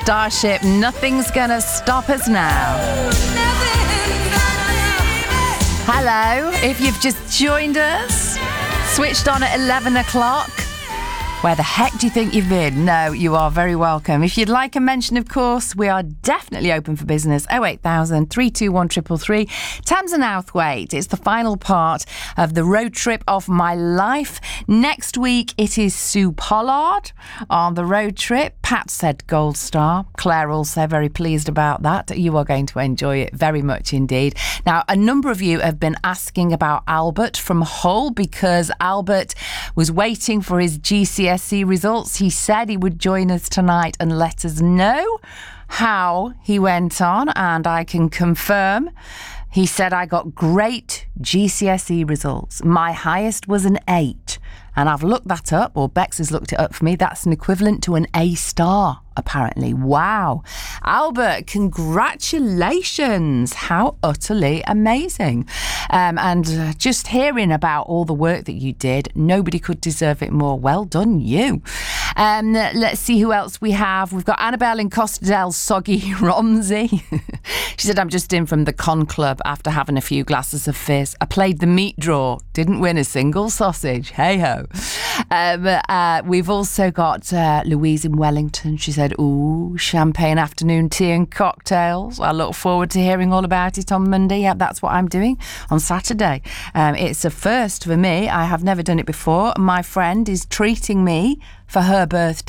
Starship, nothing's gonna stop us now. Hello, if you've just joined us, switched on at 11 o'clock. Where the heck do you think you've been? No, you are very welcome. If you'd like a mention, of course, we are definitely open for business. 08000 321 333. Thames and Outhwaite. It's the final part of the road trip of my life. Next week, it is Sue Pollard on the road trip. Pat said Gold Star. Claire also very pleased about that. You are going to enjoy it very much indeed. Now, a number of you have been asking about Albert from Hull because Albert was waiting for his GCSE results. He said he would join us tonight and let us know how he went on, and I can confirm. He said, I got great GCSE results. My highest was an 8, and I've looked that up, or Bex has looked it up for me. That's an equivalent to an A star, apparently. Wow. Albert, congratulations. How utterly amazing. And just hearing about all the work that you did, nobody could deserve it more. Well done, you. Let's see who else we have. We've got Annabelle in Costa del Soggy Romsey. She said, I'm just in from the Con Club after having a few glasses of fizz. I played the meat draw, didn't win a single sausage. Hey-ho. We've also got Louise in Wellington. She said, ooh, champagne afternoon tea and cocktails. I look forward to hearing all about it on Monday. Yeah, that's what I'm doing on Saturday. It's a first for me. I have never done it before. My friend is treating me for her birthday.